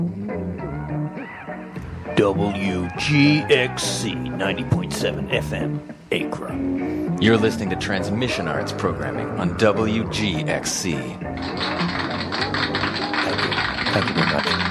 WGXC 90.7 FM, Acre. You're listening to Transmission Arts programming on WGXC. Thank you very much.